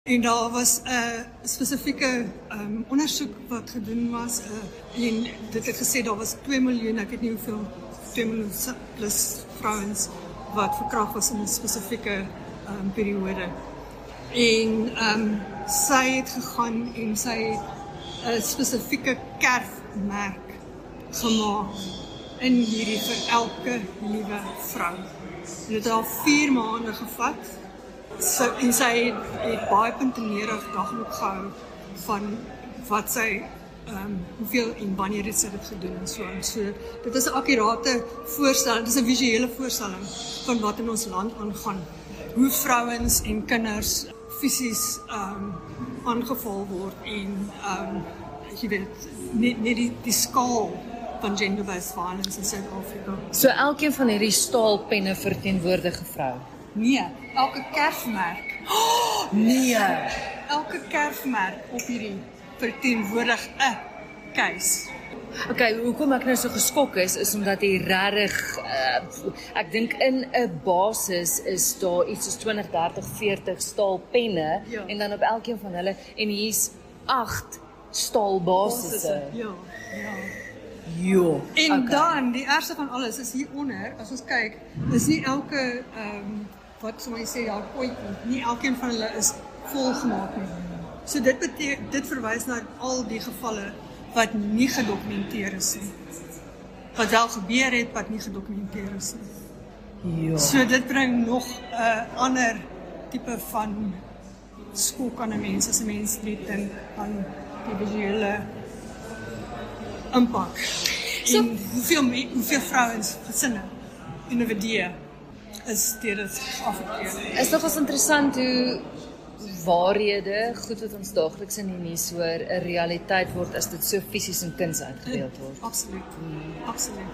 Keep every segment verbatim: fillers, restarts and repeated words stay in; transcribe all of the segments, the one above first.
En daar was 'n uh, spesifieke um, ondersoek wat gedoen was uh, en dit het gesê daar was twee miljoen, ek weet nie hoeveel, twee miljoen plus vrouens wat verkragt was in 'n spesifieke um, periode. En um, sy het gegaan en sy het 'n spesifieke kerfmerk gemaak in hierdie vir elke liewe vrou. En dit het al vier maande gevat. So, en sy het, het baie puntenerig dagboek gehou van wat sy, um, hoeveel en wanneer het sy dit gedoen en so en so. Dit is 'n akkurate voorstelling, dit is 'n visuele voorstelling van wat in ons land aangaan. Hoe vrouens en kinders fisies um, aangeval word en um, jy weet, net, net die, die skaal van gender-based violence in Suid-Afrika. So elkeen van hierdie staalpenne verteenwoordige vrou? Nee, elke kerfmerk. Oh, nee. Elke kerfmerk op hierdie verteenwoordig 'n keis. Okay, hoekom ek nou so geskok is, is omdat hy regtig, uh, ek dink in 'n basis is daar iets soos twintig, dertig, veertig staalpenne, ja. En dan op elkeen van hulle, en hier's agt staalbasisse. Ja, ja. Jo, En okay. Dan, die ergste van alles is hieronder, as ons kyk, is nie elke, um, wat sal my sê, ja, kooitjie, nie elkeen van hulle is volgemaak nie. So dit beteken, dit verwys na al die gevalle wat nie gedokumenteer is nie. Wat wel gebeur het, wat nie gedokumenteer is nie. Ja. So dit bring nog 'n uh, ander tipe van skok aan 'n mens, as 'n mens net dink aan die visuele impak. So, en hoeveel, me, hoeveel vrouens, gesinne, individue is deur dit geaffekteer. Is nogals interessant hoe waarhede, goed wat ons daagliks in die nuus hoor, 'n realiteit word as dit so fisies in kuns uitgebeeld word. Absoluut, hmm. absoluut.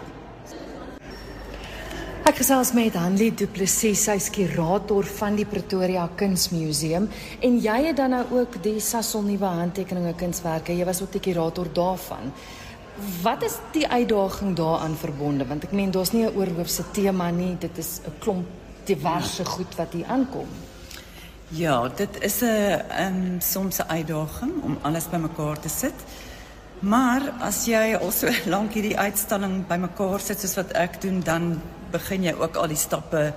Ek gesels met Hanlie Du Plessis, sy is kurator van die Pretoria Kunsmuseum, en jy het dan nou ook die Sasol nuwe handtekeninge kunswerke, jy was ook die kurator daarvan. Wat is die uitdaging daaraan verbonde? Want ek meen, daar's nie 'n oorhoofse tema nie, dit is 'n klomp diverse goed wat hier aankom. Ja, dit is 'n um, soms 'n uitdaging om alles bymekaar te sit. Maar as jy al so lank hierdie uitstalling bymekaar sit soos wat ek doen, dan begin jy ook al die stappe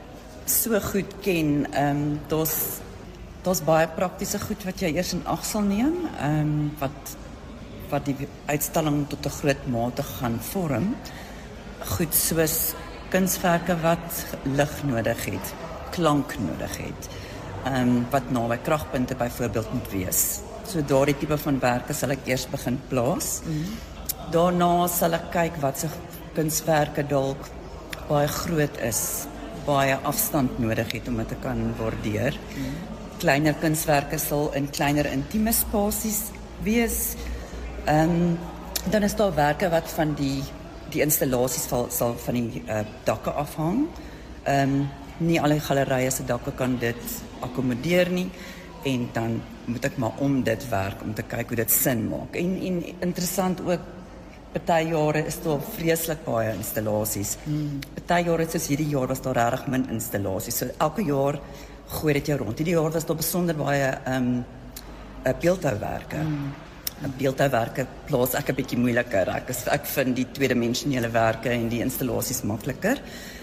so goed ken. Ehm um, daar's daar's baie praktiese goed wat jy eers in ag sal neem, ehm um, wat wat die uitstalling tot 'n groot mate gaan vorm. Goed soos kunswerke wat lig nodig het, klank nodig het, um, wat naby kragpunte byvoorbeeld moet wees. So daardie tipe van werke sal ek eers begin plaas. Mm-hmm. Daarna sal ek kyk wat se kunswerke dalk baie groot is, baie afstand nodig het om dit te kan waardeer. Mm-hmm. Kleiner kunswerke sal in kleiner intieme spasies wees. Um, dan is daar werke wat van die, die installasies val, sal van die uh, dakke afhang. Um, nie alle galerye se dakke kan dit akkommodeer nie, en dan moet ek maar om dit werk om te kyk hoe dit sin maak. En, en interessant ook, party jare is daar vreeslik baie installasies. Hmm. Party jare soos hierdie jaar was daar regtig min installasies. So elke jaar gooi dit jou rond. Hierdie jaar was daar besonder baie um, beeldhouwerke. Hmm. Beeldhouwerke plaas ek 'n bietjie moeiliker. Ek, is, ek vind die tweedimensionele werke en die installasies makliker.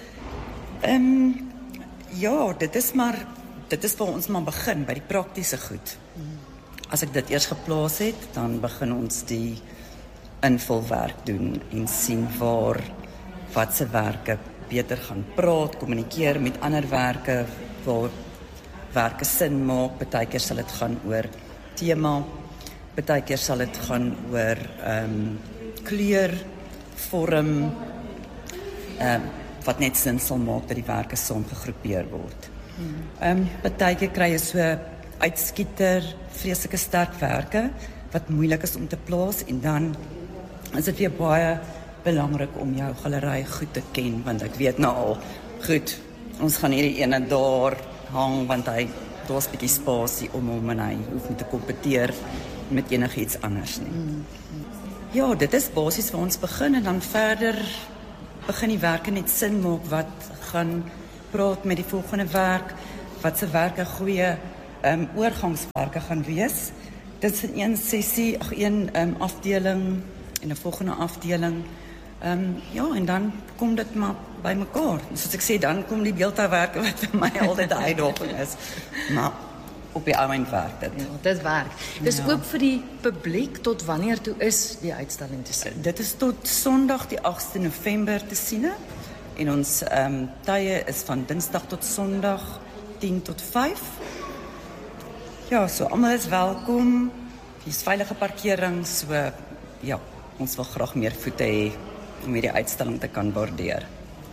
Ehm um, ja, dit is maar dit is waar ons maar begin by die praktiese goed. As ek dit eers geplaas het, dan begin ons die invulwerk doen en sien waar wat se werke beter gaan praat, kommunikeer met ander werke, waar werke sin maak. Partykeer sal dit gaan oor tema. Partykeer sal dit gaan oor ehm um, kleur, vorm, ehm um, wat net sin sal maak dat die werke saam gegroepeer word. Ehm um, partykeer kry jy so uitskieter, vreeslike sterk werke wat moeilik is om te plaas, en dan is dit weer baie belangrik om jou galery goed te ken, want ek weet nou al, goed, ons gaan hierdie ene daar hang, want hy daar's 'n bietjie spasie om hom, en hy hoef nie te kompeteer met enigiets anders nie. Mm. Ja, dit is basies waar ons begin, en dan verder begin die werke net sin maak, wat gaan praat met die volgende werk, wat se werke goeie um, oorgangswerke gaan wees. Dit is in een sessie, ag een um, afdeling en 'n volgende afdeling. Um, ja, en dan kom dit maar by mekaar. Soos ek sê, dan kom die beeldhouwerke wat vir my altyd 'n uitdaging is. Maar op die ouend werk dit. Ja, dit werk. Dis Ja. oop vir die publiek. Tot wanneer toe is die uitstalling te sien? Dit is tot Sondag die agste November te sien. En ons um, tye is van Dinsdag tot Sondag tien tot vyf. Ja, so almal is welkom. Hier is veilige parkering, so ja, ons wil graag meer voete hê om hierdie uitstalling te kan waardeer.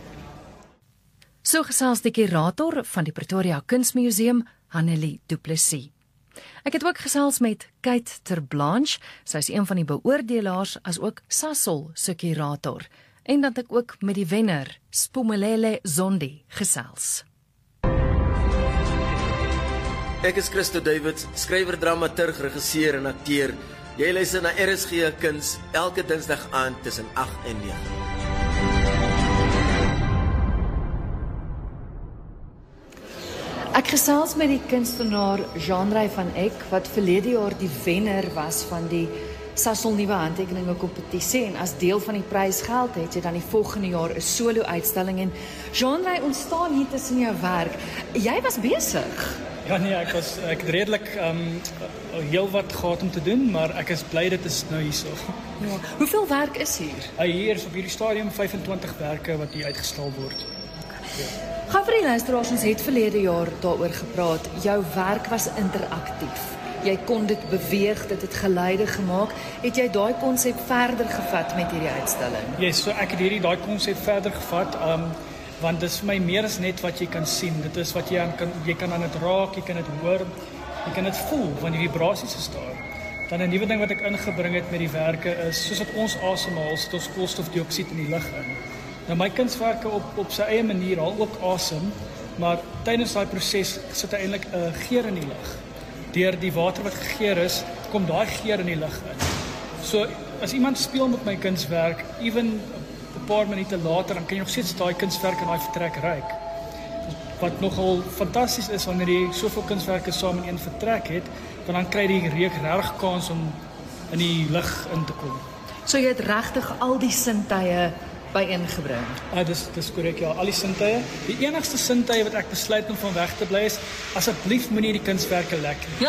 So gesels die kurator van die Pretoria Kunsmuseum, Hanelie Du Plessis. Ek het ook gesels met Kate Ter Blanche, sy is een van die beoordelaars as ook Sasol se kurator. En dan het ek ook met die wenner, Spumelele Zondi, gesels. Ek is Christo Davids, skrywer, dramaturg, regisseur en akteur. Jy luister na R S G Kuns elke Dinsdag aand tussen agt en nege. Ek gesels met die kunstenaar Jean-Ray van Eck wat verlede jaar die wenner was van die Sasol nuwe handtekeninge kompetisie en as deel van die prysgeld het jy dan die volgende jaar 'n solo uitstalling en Jean-Ray, ons staan hier tussen jou werk. Jy was besig. Ja nee, ek was ek het redelik um, heel wat gehad om te doen, maar ek is bly dit is nou hierso. Ja. Hoeveel werk is hier? Uh, hier is op hierdie stadium vyfentwintig werke wat hier uitgestal word. Gaan vir die luisteraars, ons het verlede jaar daaroor gepraat. Jou werk was interaktief. Jy kon dit beweeg, dit het geluide gemaak. Het jy daai konsep verder gevat met hierdie uitstalling? Ja, yes, so ek het hierdie daai konsep verder gevat, um, want dit is vir my meer as net wat jy kan sien. Dit is wat jy aan kan jy kan aan dit raak, jy kan dit hoor, jy kan dit voel want die vibrasies is daar. Dan 'n nuwe ding wat ek ingebring het met die werke is soos wat ons asemhaal, sit ons koolstofdioksied in die lug in. Nou my kunswerke op op sy eie manier haal ook asem, maar tydens daai proses sit eintlik 'n geur in die lug. Deur die water wat gegeur is, kom daai geur in die lug in. So as iemand speel met my kunswerk, ewen 'n paar minute later, dan kan jy nog steeds daai kunswerk in daai vertrek ruik. Wat nogal fantasties is wanneer jy soveel kunswerke saam in een vertrek het, want dan kry die reuk regtig kans om in die lug in te kom. So jy het regtig al die sintuie byeengebring. Ah, dis dis korrek, ja, al die sintuie. Die enigste sintuie wat ek besluit om van weg te bly is, asseblief moenie die kunswerke lek nie.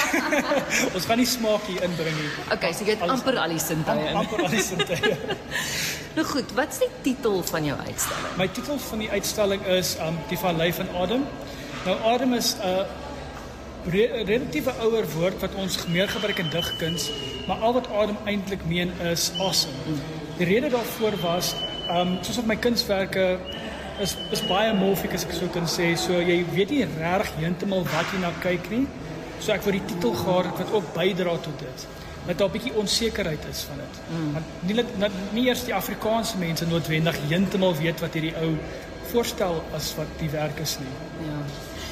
Ons gaan nie smaak hier inbring nie. Okay, so jy het Alles- amper al die sintuie in. Amper al die sintuie. Nou goed, wat is die titel van jou uitstalling? My titel van die uitstalling is um, Die Vallei van Adem. Nou Adem is 'n uh, re relatiewe ouer woord wat ons meer gebruik in digkuns, maar al wat adem eintlik meen is asem. Die rede daarvoor was, um, soos op my kunswerke is is baie morfiek as ek so kan sê, so jy weet nie regtig heeltemal wat jy na kyk nie. So ek wou die titel gehad het wat ook bydra tot dit. Dat daar 'n bietjie onsekerheid is van dit. Mm. Want nie, nie, nie eers die Afrikaanse mense noodwendig heeltemal weet wat hierdie ou voorstel as wat die werk is nie. Ja.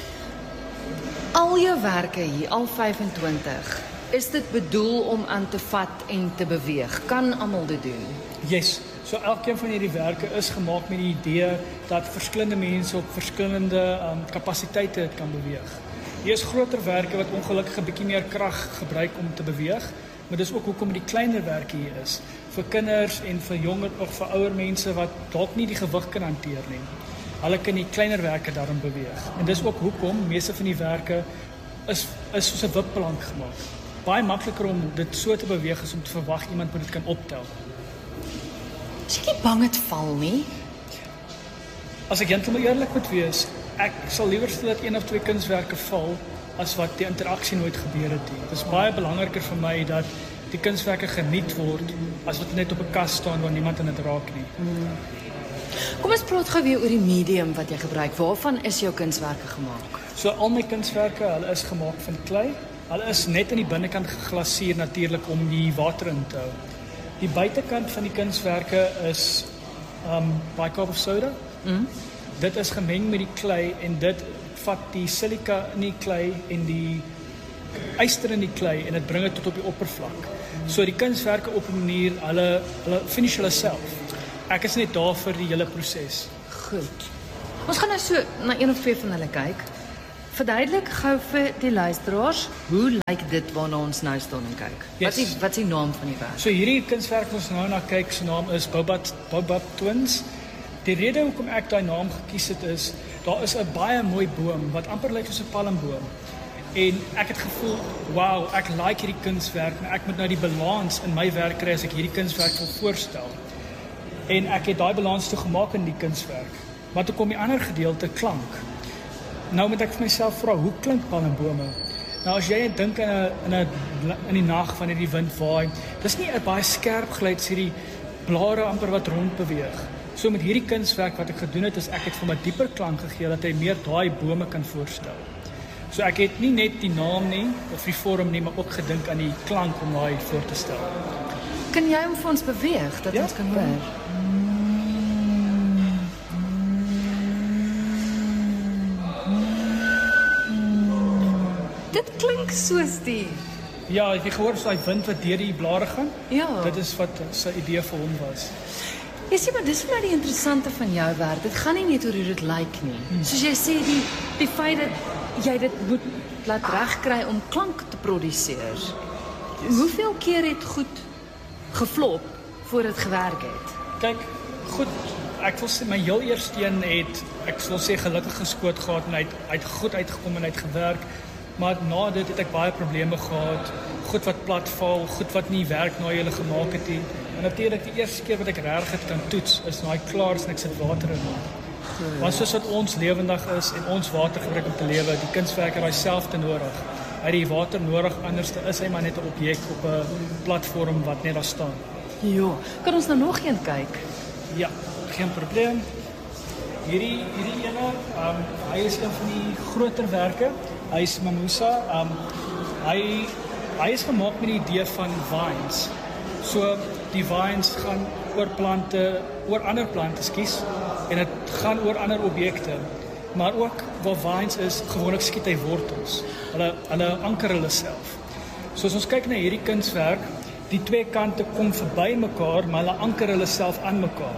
Al jou werke hier, al vyfentwintig, is dit bedoel om aan te vat en te beweeg? Kan almal dit doen? Yes, so elkeen van hierdie werke is gemaak met die idee dat verskillende mense op verskillende um, kapasiteite dit kan beweeg. Hier is groter werke wat ongelukkig 'n bietjie meer krag gebruik om te beweeg, maar dis ook hoekom die kleiner werke hier is. Vir kinders en vir jonger of vir ouer mense wat dalk nie die gewig kan hanteer nie. Hulle kan die kleiner werke daarin beweeg. En dis ook hoekom meeste van die werke is is soos 'n wipplank gemaak. Baie makliker om dit so te beweeg as om te verwag iemand moet dit kan optel. Is jy nie bang het val nie? As ek heeltemal eerlik moet wees, ek sal liewer sê dat een of twee kunswerke val as wat die interaksie nooit gebeur het nie. Dit is baie belangriker vir my dat die kunswerke geniet word as wat net op 'n kas staan waar niemand aan dit raak nie. Hmm. Kom ons praat gou weer oor die medium wat jy gebruik. Waarvan is jou kunswerke gemaak? So al my kunswerke, hulle is gemaak van klei. Hulle is net aan die binnekant geglaseer natuurlik om die water in te hou. Die buitekant van die kunswerke is um bicarb soda. Mm. Dit is gemeng met die klei en dit vat die silika in die klei en die yster in die klei en dit bring dit tot op die oppervlak. So die kunswerke op 'n manier, hulle hulle finish hulle self. Ek is net daar vir die hele proses. Goed. Ons gaan nou so na een of twee van hulle kyk. Verduidelik gou vir die luisteraars, hoe lyk dit waarna ons nou staan en kyk? Yes. Wat is wat is die naam van die werk? So hierdie kunswerk wat ons nou na kyk, se naam is Baobab Baobab Twins. Die rede hoekom ek daai naam gekies het is, daar is 'n baie mooi boom wat amper lyk soos 'n palmboom. En ek het gevoel, wow, ek like hierdie kunswerk, maar ek moet nou die balans in my werk kry as ek hierdie kunswerk wil voorstel. En ek het daai balans toe gemaak in die kunswerk. Maar toe kom die ander gedeelte, klank. Nou moet ek vir myself vra, hoe klink palmbome? Nou as jy dink in 'n in 'n in die nag wanneer die wind waai, dis nie 'n baie skerp geluid, dis hierdie blare amper wat rond beweeg. So met hierdie kunswerk wat ek gedoen het, is ek het vir my dieper klank gegee dat hy meer daai bome kan voorstel. So ek het nie net die naam nie of die vorm nie, maar ook gedink aan die klank om daai voor te stel. Kan jy hom vir ons beweeg dat Ja, ons kan hoor? Dit klink soos die. Ja, het jy gehoor so daai wind wat deur die blare gaan? Ja. Dit is wat sy idee vir hom was. Jy sê maar dis vir my die interessante van jou werk. Dit gaan nie net oor hoe dit lyk nie. Hmm. Soos jy sê die die feit dat jy dit moet laat regkry om klank te produseer. Yes. Hoeveel keer het goed geflop voor dit gewerk het? Kyk, goed, ek wil sê my heel eerste een het ek wil sê gelukkig geskoot gehad en hy het, hy het goed uitgekom en hy het gewerk. Maar na dit het ek baie probleme gehad. Goed wat platval, goed wat nie werk na jy hulle gemaak het nie. En natuurlik die eerste keer wat ek reg het kan toets is na hy klaar is en ek sit water in hom. Want soos wat ons lewendig is en ons water gebruik om te lewe, die kunswerk het dieselfde nodig. Hy het die water nodig, anders is hy maar net 'n objek op 'n platform wat net daar staan. Ja, kan ons nou nog een kyk? Ja, geen probleem. Hierdie hierdie ene, um, hy is een van die groter werke. Hy is Mamusa. Um, hy hy is gemaak met die idee van vines. So die vines gaan oor plante, oor ander plante, skus, en dit gaan oor ander objekte. Maar ook waar vines is, gewoonlik skiet hy wortels. Hulle hulle anker hulle self. So as ons kyk na hierdie kunswerk, die twee kante kom verby mekaar, maar hulle anker hulle self aan mekaar.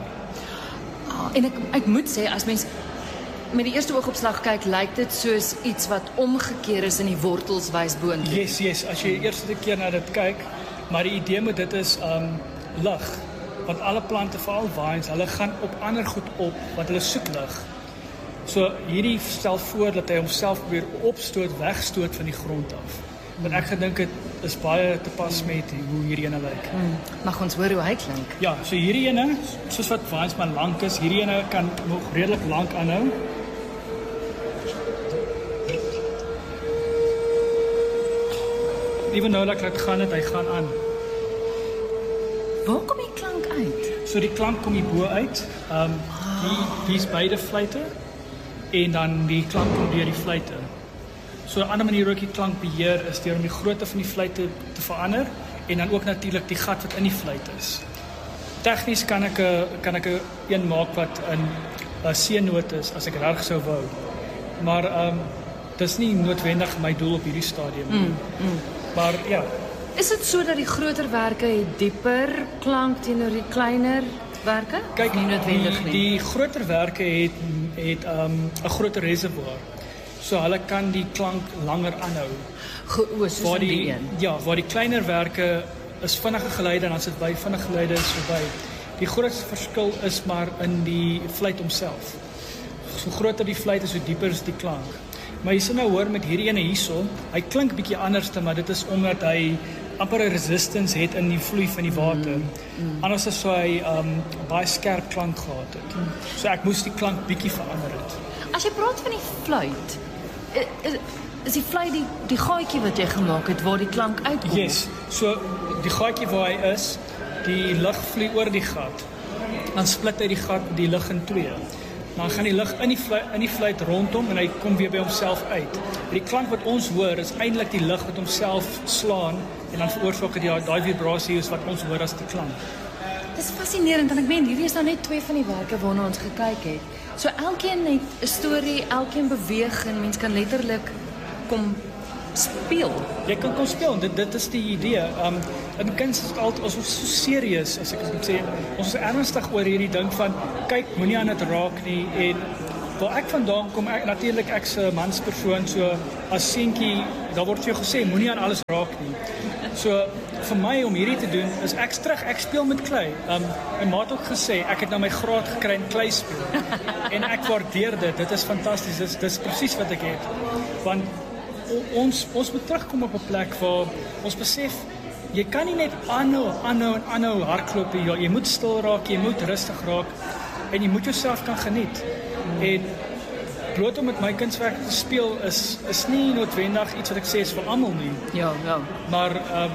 Ah, en ek ek moet sê as mens met die eerste oogopslag kyk, lyk dit soos iets wat omgekeer is in die wortels wys boontoe. Yes, yes, as jy die eerste keer na dit kyk, maar die idee met dit is um lig. Want alle plante, veral vines, hulle gaan op ander goed op, want hulle soek lig. So hierdie stel voor dat hy homself weer opstoot, wegstoot van die grond af. Want ek gedink dit is baie te pas met hoe hierdie ene lyk. Hmm. Mag ons hoor hoe hy klink? Ja, so hierdie ene, soos wat vines maar lank is, hierdie ene kan nog redelik lank aanhou. Ewen nou dat ek gaan het, hy gaan aan. Waar kom die klank uit? So die klank kom hier bo uit. Um die hier's beide fluitte en dan die klank kom deur die fluitte. So 'n ander manier hoe ek die klank beheer is deur om die grootte van die fluitte te verander en dan ook natuurlik die gat wat in die fluit is. Tegnies kan ek 'n kan ek 'n een maak wat in 'n C-noot is as ek reg sou wou. Maar um dis nie noodwendig my doel op hierdie stadium nie. Mm, mm. Maar ja, is dit so dat die groter werke het dieper klank teenoor die kleiner werke? Kyk, nie noodwendig die, nie. die groter werke het het um 'n groter reservoir. So hulle kan die klank langer aanhou. Ge soos Waar die, die die een. ja, waar die kleiner werke is vinnige geluide en dan sit by vinnige geluide is verby. Die grootste verskil is maar in die fluit homself. So groter die fluit is, hoe dieper is die klank. Maar jy sien nou hoor met hierdie ene hierso, hy klink bietjie anders, maar dit is omdat hy amper 'n resistance het in die vloei van die water. Mm, mm. Anders as sou hy um, baie skerp klank gehad het. Mm. So ek moes die klank bietjie verander het. As jy praat van die fluit, is, is die fluit die, die gaatjie wat jy gemaak het waar die klank uitkom? Yes, so die gaatjie waar hy is, die lug vloei oor die gat. Dan split hy die gat, die lug in twee. Dan gaan die lug in die fluit, in die fluit rondom en hy kom weer by homself uit. Die klank wat ons hoor is eintlik die lug wat homself slaan en dan veroorsaak dit daai daai vibrasie is wat ons hoor as die klank. Dis fascinerend en ek meen hierdie is nou net twee van die werke waarna ons gekyk het. So elkeen het 'n storie, elkeen beweeg en mens kan letterlik kom speel. Jy kan kom speel, dit dit is die idee. Um in kuns is dit altyd ons is so serieus as ek moet sê. Ons is ernstig oor hierdie ding van kyk, moenie aan dit raak nie en waar ek vandaan kom, ek, natuurlik ek's 'n manspersoon, so as seentjie, daar word vir jou gesê, moenie aan alles raak nie. So, vir my om hierdie te doen, is ek terug, ek speel met klei. Um, my ma het ook gesê, ek het nou my graad gekry in klei speel. En ek waardeer dit, dit is fantasties, dit is, dit is presies wat ek het. Want o, ons, ons moet terugkom op 'n plek waar ons besef, jy kan nie net aanhou, aanhou en aanhou hardloop nie. Jy moet stil raak, jy moet rustig raak en jy moet jouself kan geniet. En bloot om met my kunswerk te speel is is nie noodwendig iets wat ek sê is vir almal nie. Ja, ja. Maar um,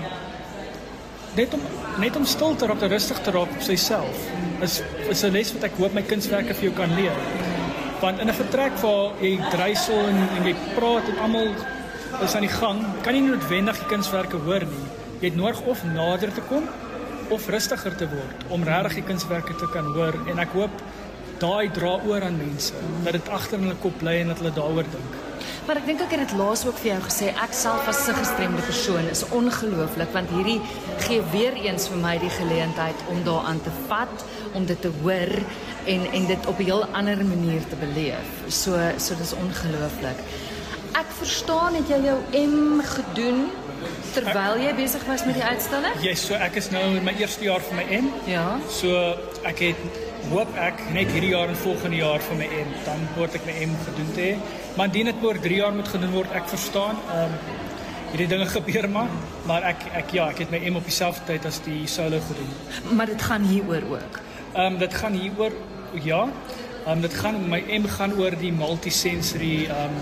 net om net om stil te raak, rustig te raak op syself is is 'n les wat ek hoop my kunswerke vir jou kan leer. Want in 'n vertrek waar jy dreisel en, en jy praat en almal is aan die gang, kan jy nie noodwendig die kunswerke hoor nie. Jy het nodig of nader te kom of rustiger te word om regtig die kunswerke te kan hoor en ek hoop daai dra oor aan mense dat dit agter in hulle kop bly en dat hulle daaroor dink. Maar ek dink ek het dit laas ook vir jou gesê, ek self as 'n gestremde persoon is ongelooflik want hierdie gee weer eens vir my die geleentheid om daaraan te vat, om dit te hoor en en dit op 'n heel ander manier te beleef. So so dis ongelooflik. Ek verstaan het jy jou M gedoen terwyl jy besig was met die uitstalling? Ja, yes, so ek is nou in my eerste jaar van my M. Ja. So ek het hoop ek net hierdie jaar en volgende jaar van my M, dan word ek my M gedoen te hê. Maar indien dit oor drie jaar moet gedoen word, ek verstaan. Ehm um, hierdie dinge gebeur maar, maar ek ek ja, ek het my M op dieselfde tyd as die solo gedoen. Maar dit gaan hieroor ook. Ehm um, dit gaan hieroor ja. Ehm um, dit gaan my M gaan oor die multisensory ehm um,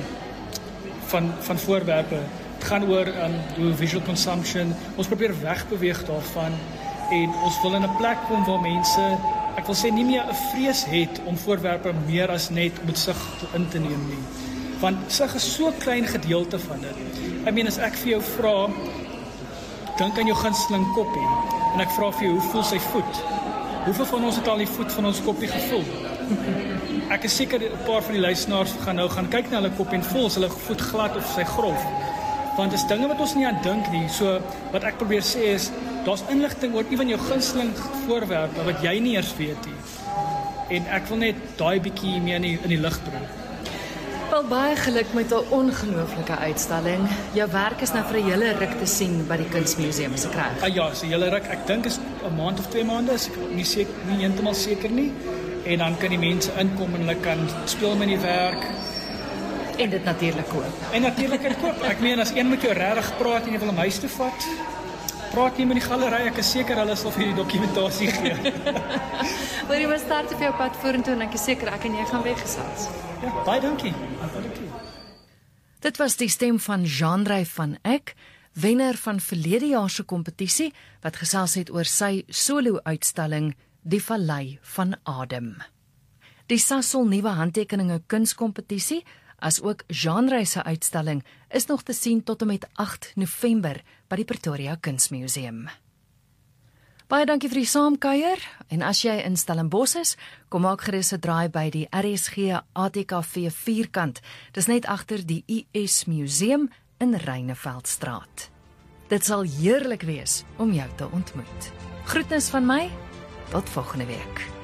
van van voorwerpe. Het gaan oor um, hoe visual consumption, ons probeer wegbeweeg daarvan en ons wil in 'n plek kom waar mense, ek wil sê nie meer 'n vrees het om voorwerpe meer as net met sig in te neem nie. Want sig is so 'n klein gedeelte van dit. Ek meen as ek vir jou vra, dink aan jou gunsteling koppie en ek vra vir jou, hoe voel sy voet? Hoeveel van ons het al die voet van ons koppie gevoel? Ek is seker 'n paar van die luisteraars gaan nou gaan kyk na hulle koppie en voel as hulle voet glad of sy grof. Want dis dinge wat ons nie aan dink nie. So wat ek probeer sê is, daar's inligting oor ewen jou gunsteling voorwerpe wat jy nie eers weet nie. En ek wil net daai bietjie meer in die, in die lig bring. Wel baie geluk met 'n ongelooflike uitstalling. Jou werk is nou vir 'n hele ruk te sien by die Kunsmuseum, is ek reg? Ah ja, so 'n hele ruk. Ek dink is 'n maand of twee maande, is ek nie seker nie heeltemal seker nie. En dan kan die mense inkom en hulle kan speel met die werk. En dit natuurlik koop. En natuurlik kan koop. Ek meen as een met jou regtig praat en jy wil hom huis toe vat, praat nie met die galery, ek is seker hulle sal vir die dokumentasie gee. Hoor jy maar start op jou pad vorentoe en ek is seker ek en jy gaan weggesels. Ja, baie dankie. Baie dankie. Dit was die stem van Jean-Ray van Eck, wenner van verlede jaar se kompetisie wat gesels het oor sy solo-uitstalling Die Vallei van Adem. Die Sasol nuwe handtekeninge kunskompetisie as ook Jean-Ray se uitstalling is nog te sien tot en met agt November by die Pretoria Kunsmuseum. Baie dankie vir die saamkuier en as jy in Stellenbosch is, kom maak gerus 'n draai by die R S G A T K V vierkant. Dis net agter die U S Museum in Reineveldstraat. Dit sal heerlik wees om jou te ontmoet. Groetnis van my, tot volgende week.